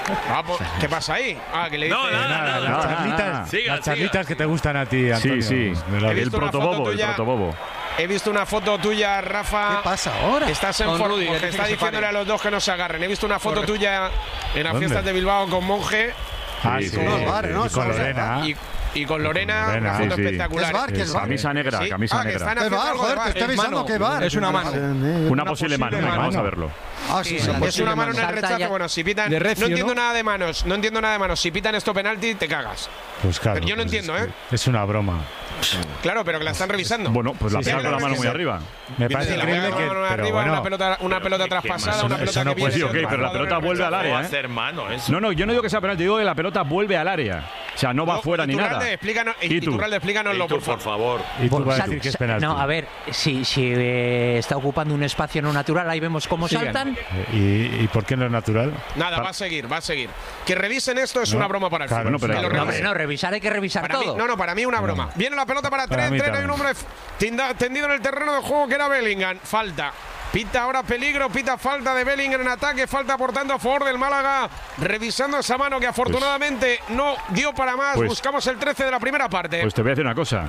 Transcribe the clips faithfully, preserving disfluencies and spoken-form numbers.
Ah, pues, ¿qué pasa ahí? Ah, que le dice... No, nada, nada, Las nada, charlitas, nada. Siga, las charlitas siga. que te gustan a ti, Antonio. Sí, sí. El protobobo, el protobobo. He visto una foto tuya, Rafa. ¿Qué pasa ahora? Estás en Con forma, Rudy, que porque dice está que se diciéndole a pare. los dos que no se agarren. He visto una foto Correcto. tuya en las ¿Dónde? fiestas de Bilbao con Monje Ah, Sí, sí. sí. No, es bar, ¿no? Y con Eso es Lorena. y, y con Lorena, Lorena, una foto sí, sí. espectacular. ¿Qué es bar? ¿Qué es bar? Camisa negra, Sí. camisa Ah, que negra. están Es haciendo bar, algo de joder, te bar. estoy Es avisando mano. que es bar. Es una mano. Una posible mano, venga, vamos a verlo. Ah, sí, sí. Sí, Es una mano en el Salta rechazo. ya. Bueno, si pitan. De No recio, entiendo ¿no? nada de manos. No entiendo nada de manos. Si pitan esto penalti, te cagas. Pues claro. Pero yo no pues entiendo, es, ¿eh? Es una broma. Claro, pero que la están revisando. Bueno, pues la Sí, pega sí, con la sí, mano sí, muy sí. arriba. Me Sí, parece la increíble pega que. con la mano Pero arriba, bueno, una pelota, una pelota ¿qué traspasada, más? una Eso pelota no que viene puede Sí, ok, siendo pero la jugador pelota en el vuelve al rechazo. área, Va a ¿eh? hacer mano eso. No, no, yo no digo que sea penalti, digo que la pelota vuelve al área. O sea, no va No, fuera ni Iturralde, nada. explícanos- ¿Y tú? Iturralde, explícanoslo, Y tú, por favor. por favor. y tú Bueno, vas a sal- decir que es sal- penalti. No, a ver, si, si eh, está ocupando un espacio no natural, ahí vemos cómo Sigan. saltan. ¿Y, ¿Y por qué no es natural? Nada, va a seguir, va a seguir. Que revisen esto es No, una broma para el claro, fútbol. no, pero- Que lo no, No, revisen. hombre, no, revisar hay que revisar Para mí, todo. no, no, para mí una broma. Viene la pelota para, Para Trent, mí Trent, hay un también. hombre tinda- tendido en el terreno de juego que era Bellingham. Falta. Pita ahora peligro, pita falta de Bellingham en ataque, falta por tanto a favor del Málaga, revisando esa mano que afortunadamente no dio para más. pues- Buscamos el trece de la primera parte. Pues te voy a decir una cosa.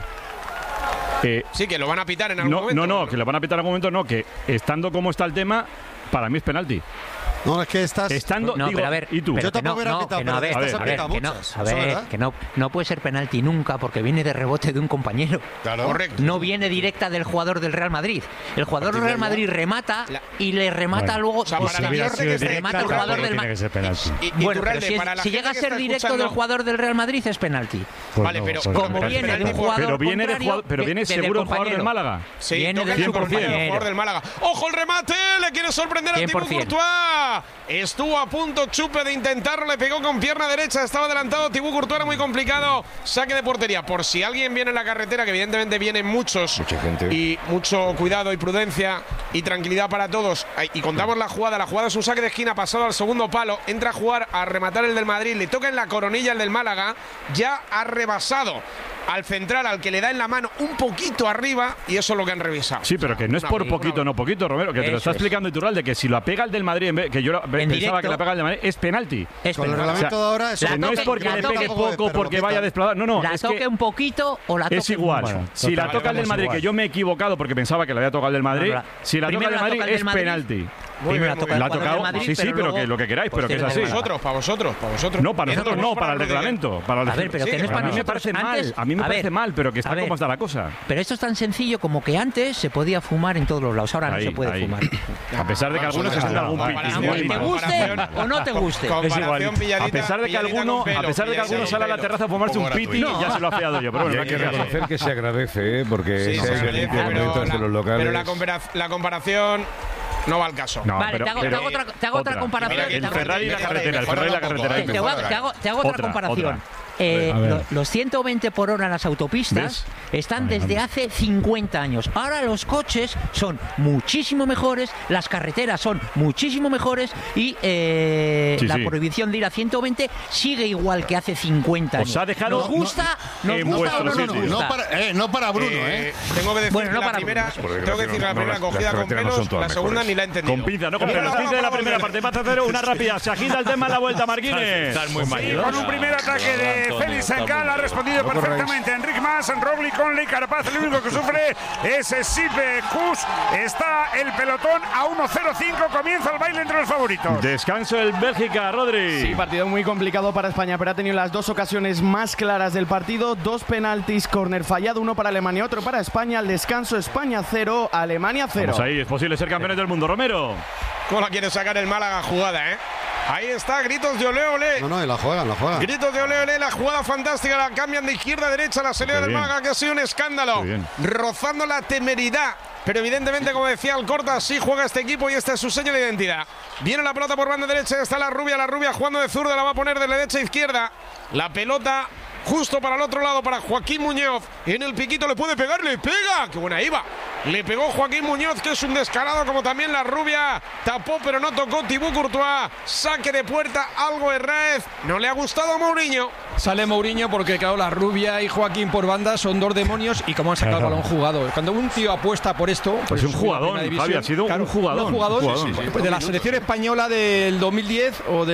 Eh, sí, que lo van a pitar en algún no, momento. no, no, que le van a pitar en algún momento, no, que estando como está el tema, para mí es penalti. No, es que estás. Estando, No, digo, pero a ver, ¿y tú? pero Yo que no, tampoco hubiera no, pitado, que no, a pero ver, estás a ver, apretado que no, muchas, a eso es ver, verdad. que no, no puede ser penalti nunca porque viene de rebote de un compañero. Claro. Correcto. No viene directa del jugador del Real Madrid. El jugador del Real Madrid remata La- y le remata Bueno, luego o sea, Y para si la hubiera gente sido que se remata directa, el jugador tampoco del tiene Ma- que ser penalti. Y- y Bueno, pero Iturralde, si, es- para la si gente llega a que ser está directo escuchando- del jugador del Real Madrid es penalti. Pues Vale, no, pero pues como penalti. viene de un penalti, jugador pero viene de contrario, jugador- pero de- viene de- del seguro el jugador del compañero. Málaga. Sí, Viene toca de el su compañero, compañero. jugador del Málaga. ¡Ojo el remate! Le quiere sorprender a cien por Thibaut cien. Courtois. Estuvo a punto Chupe de intentarlo, le pegó con pierna derecha, estaba adelantado Thibaut Courtois, era muy complicado. Saque de portería. Por si alguien viene en la carretera, que evidentemente vienen muchos. Mucha gente. Y mucho cuidado y prudencia y tranquilidad para todos. Ay, Y contamos la jugada. La jugada es un saque de esquina pasado al segundo palo. Entra a jugar, a rematar el del Madrid. Le toca en la coronilla el del Málaga. Ya ha rebasado al central, al que le da en la mano un poquito arriba, y eso es lo que han revisado. Sí, pero que no es Una- por una- poquito, no poquito, Romero, que te lo Eso está es. explicando Iturralde, que si lo pega el del Madrid, en vez, que yo lo- pensaba directo. que la pega el del Madrid, es penalti. Es Con el penalti. reglamento O sea, de ahora, eso la Que no toque- es porque la le toque- pegue tampoco, poco, pero porque ¿qué vaya tal? desplazado. No, no, la es toque que un poquito o la toque es igual. Bueno, si la total, toca el del es Madrid, igual. que yo me he equivocado porque pensaba que le había tocado el del Madrid, No, no, la- si la toca primero el del la Madrid toca el del es Madrid. penalti. Muy Primero bien, la muy toca bien. La ha el jugador tocado, del Madrid, sí, sí, pero luego que lo que queráis, pero que es posterior así. del Málaga. Vosotros, para vosotros, para vosotros. No, para nosotros no, para el Rudiger. reglamento. Para el A ver, pero Sí, que no es que para a mí me nosotros. parece mal, Antes- a mí me a parece ver, mal, pero que a está ver. como está la cosa. Pero esto es tan sencillo como que antes se podía fumar en todos los lados, ahora Ahí, no se puede ahí. fumar. A pesar de que algunos se Comparación, algún comparación, piti. Aunque te guste o no te guste. Comparación pilladita, A pesar de que pilladita alguno, con pelo, a pesar de que pilladita alguno con sale a la pelo. terraza a fumarse un piti, gratuito. ya se lo ha fiado yo. Pero Y bueno, hay no que hay que reconocer que se agradece, ¿eh? porque Sí, si se hay agradece, gente pero detrás de la- los locales. pero la, compara- la comparación no va al caso. No, Vale, pero- te hago, pero- te hago otra, te hago otra comparación. Mira que te El hago- Ferrari y la Mejora, carretera, el Ferrari y la mejora un carretera. poco, te, hago, mejora. te hago- te hago otra, Otra, comparación. otra. Eh, A ver. lo- los ciento veinte por hora en las autopistas están desde hace cincuenta años. Ahora los coches son muchísimo mejores, las carreteras son muchísimo mejores y eh, Sí, la sí. prohibición de ir a ciento veinte sigue igual que hace cincuenta años. Os ha dejado- ¿Nos gusta? no, ¿Nos en gusta o vuestro no nos sitio. gusta? No para, eh, no para Bruno, Eh, ¿eh? tengo que decir Bueno, que no la para primera, Bruno, por tengo que decir que la no, primera las- cogida las con carreteras no pelos, son todas la segunda mejores. ni la he entendido. Con pinza, no con Mira, pelos. vamos, quince de la vamos, primera vamos. parte. Paz a cero, una rápida. Se agita el tema en la vuelta, Marquines. Estás muy Sí, mayor. con un primer ataque de Félix Sancal ha respondido perfectamente Enric Mas, Roglic, Conley, Carapaz. El único que sufre es Sipe Kus. Está el pelotón a uno cero cinco. Comienza el baile entre los favoritos. Descanso el Bélgica, Rodri. Sí, partido muy complicado para España, pero ha tenido las dos ocasiones más claras del partido. Dos penaltis, córner fallado, uno para Alemania, otro para España. Al descanso, España cero, Alemania cero. Vamos ahí, es posible ser campeones del mundo, Romero. ¿Cómo la quiere sacar el Málaga jugada, eh? Ahí está, gritos de ole, ole. No, no, y la juegan, la juegan. Gritos de ole, ole, la jugada fantástica, la cambian de izquierda a derecha, la salida Qué del bien. Málaga, que ha sido un escándalo, Qué bien. rozando la temeridad. Pero evidentemente, como decía Alcorta, sí juega este equipo y este es su sello de identidad. Viene la pelota por banda derecha, está la rubia, la rubia jugando de zurda, la va a poner de derecha a izquierda. La pelota justo para el otro lado, para Joaquín Muñoz. En el piquito le puede pegar, le pega. ¡Qué buena iba! Le pegó Joaquín Muñoz, que es un descarado, como también la rubia. Tapó, pero no tocó Thibaut Courtois. Saque de puerta, algo Herráez. No le ha gustado a Mourinho. Sale Mourinho porque, claro, la rubia y Joaquín por banda son dos demonios y como han sacado Claro. el balón jugado. Cuando un tío apuesta por esto. Pues un subir a jugadón, primera división, Javi, ha sido un claro, jugadón. un jugadón, Un jugadón. sí, sí, sí. Pues de la selección española del dos mil diez o de